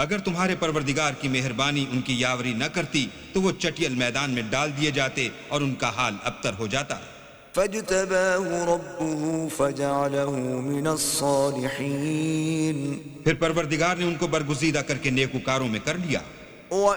अगर तुम्हारे परवरदिगार की मेहरबानी उनकी यावरी न करती तो वो चटियल मैदान में डाल दिए जाते और उनका हाल अबतर हो जाता। फज्तबाहु रब्बुहु फजअलहु मिनस्सालिहीन, फिर परवरदिगार ने उनको बरगुज़ीदा करके नेकूकारों में कर लिया।